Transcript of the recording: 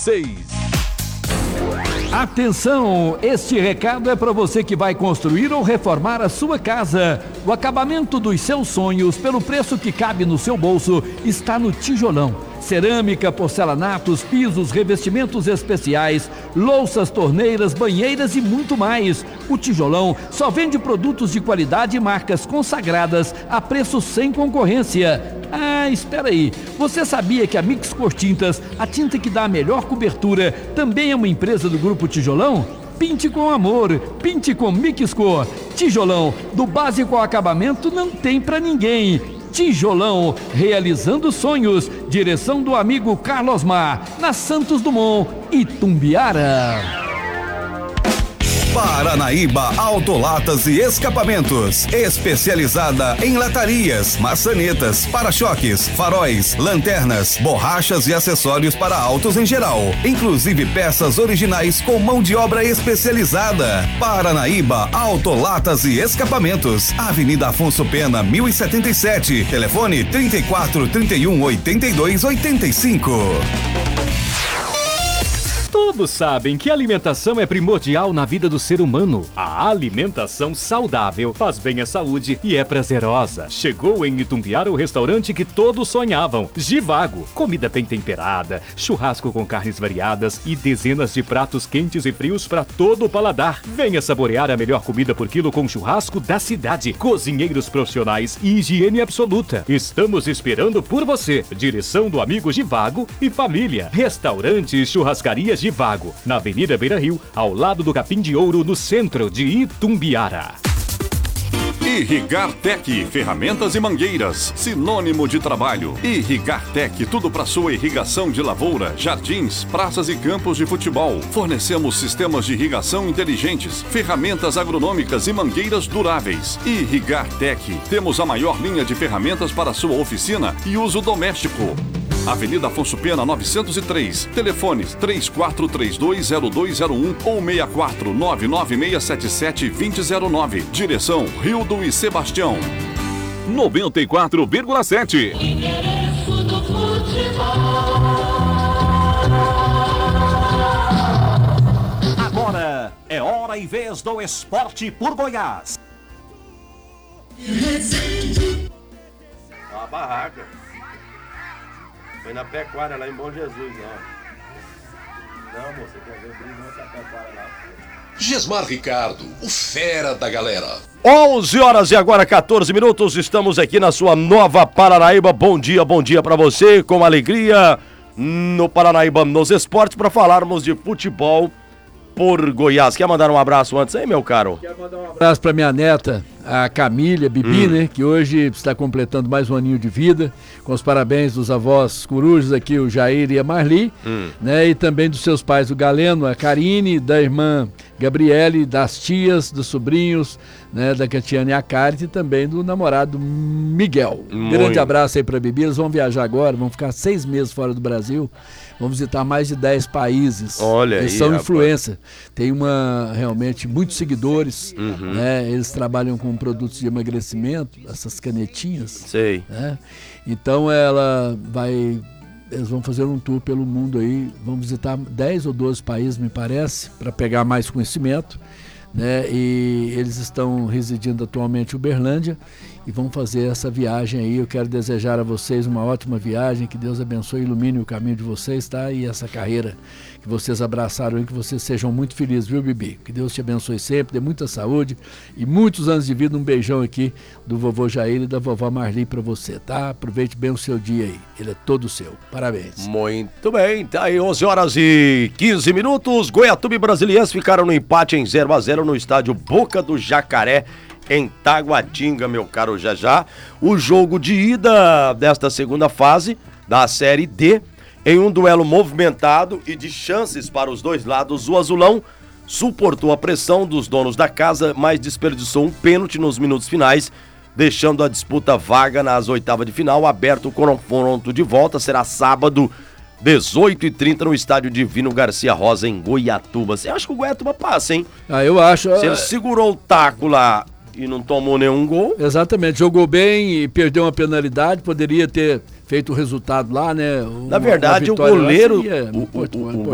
6. Atenção, este recado é para você que vai construir ou reformar a sua casa. O acabamento dos seus sonhos, pelo preço que cabe no seu bolso, está no Tijolão. Cerâmica, porcelanatos, pisos, revestimentos especiais, louças, torneiras, banheiras e muito mais. O Tijolão só vende produtos de qualidade e marcas consagradas a preço sem concorrência. Ah, espera aí. Você sabia que a Mix Cor Tintas, a tinta que dá a melhor cobertura, também é uma empresa do Grupo Tijolão? Pinte com amor, pinte com Mix Cor. Tijolão, do básico ao acabamento, não tem pra ninguém. Tijolão, realizando sonhos. Direção do amigo Carlos Mar, na Santos Dumont, Itumbiara. Paranaíba Autolatas e Escapamentos, especializada em latarias, maçanetas, para-choques, faróis, lanternas, borrachas e acessórios para autos em geral, inclusive peças originais com mão de obra especializada. Paranaíba Autolatas e Escapamentos, Avenida Afonso Pena, 1077, telefone 34 31 82 85. Todos sabem que a alimentação é primordial na vida do ser humano. A alimentação saudável faz bem à saúde e é prazerosa. Chegou em Itumbiara o restaurante que todos sonhavam. Givago, comida bem temperada, churrasco com carnes variadas e dezenas de pratos quentes e frios para todo o paladar. Venha saborear a melhor comida por quilo com churrasco da cidade. Cozinheiros profissionais e higiene absoluta. Estamos esperando por você. Direção do amigo Givago e família. Restaurante e churrascaria Givago, na Avenida Beira Rio, ao lado do Capim de Ouro, no centro de Itumbiara. Irrigar Tech, ferramentas e mangueiras, sinônimo de trabalho. Irrigar Tech, tudo para sua irrigação de lavoura, jardins, praças e campos de futebol. Fornecemos sistemas de irrigação inteligentes, ferramentas agronômicas e mangueiras duráveis. Irrigar Tech, temos a maior linha de ferramentas para sua oficina e uso doméstico. Avenida Afonso Pena, 903. Telefones 34320201 ou 64996772009. Direção Rildo e Sebastião. 94,7. Agora é hora e vez do Esporte por Goiás. A barraca. Foi na pecuária lá em Bom Jesus, ó. Não, moça, quer ver briga nessa pecuária lá. Gismar Ricardo, o fera da galera. 11 horas e agora 14 minutos, estamos aqui na sua Nova Paranaíba. Bom dia para você, com alegria no Paranaíba nos esportes, para falarmos de futebol por Goiás. Quer mandar um abraço antes aí, meu caro? Quero mandar um abraço para minha neta, a Camília Bibi, né, que hoje está completando mais um aninho de vida, com os parabéns dos avós corujas aqui, o Jair e a Marli, né, e também dos seus pais, o Galeno, a Karine, da irmã Gabriele, das tias, dos sobrinhos, né, da Catiane e a Carite, e também do namorado Miguel. Grande abraço aí para Bibi. Eles vão viajar agora, vão ficar 6 meses fora do Brasil, vão visitar mais de 10 países. Olha, eles aí, são rapaz. influência, tem realmente muitos seguidores, né, eles trabalham com produtos de emagrecimento, essas canetinhas. Sei. Né? Então eles vão fazer um tour pelo mundo aí, vão visitar 10 ou 12 países, me parece, para pegar mais conhecimento, né? E eles estão residindo atualmente em Uberlândia e vão fazer essa viagem aí. Eu quero desejar a vocês uma ótima viagem, que Deus abençoe e ilumine o caminho de vocês, tá? E essa carreira que vocês abraçaram aí, que vocês sejam muito felizes, viu, Bibi? Que Deus te abençoe sempre, dê muita saúde e muitos anos de vida. Um beijão aqui do vovô Jair e da vovó Marli pra você, tá? Aproveite bem o seu dia aí, ele é todo seu. Parabéns. Muito bem, tá aí 11 horas e 15 minutos. Goiatuba e Brasiliense ficaram no empate em 0-0 no estádio Boca do Jacaré, em Taguatinga, meu caro Jajá. O jogo de ida desta segunda fase da Série D, em um duelo movimentado e de chances para os dois lados, o Azulão suportou a pressão dos donos da casa, mas desperdiçou um pênalti nos minutos finais, deixando a disputa vaga nas oitavas de final. Aberto o confronto de volta, será sábado, 18h30, no estádio Divino Garcia Rosa, em Goiatuba. Você acha que o Goiatuba passa, hein? Eu acho. Se ele segurou o taco lá e não tomou nenhum gol. Exatamente, jogou bem e perdeu uma penalidade, poderia ter feito o resultado lá, né? Na verdade, o goleiro,